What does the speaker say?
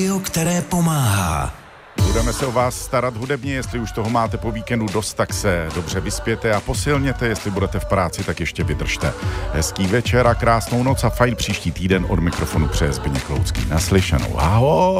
které pomáhá. Budeme se o vás starat hudebně, jestli už toho máte po víkendu dost, tak se dobře vyspěte a posilněte, jestli budete v práci, tak ještě vydržte. Hezký večer a krásnou noc a fajn příští týden od mikrofonu přeje Zbyněk Loucký. Naslyšenou. Ahoj!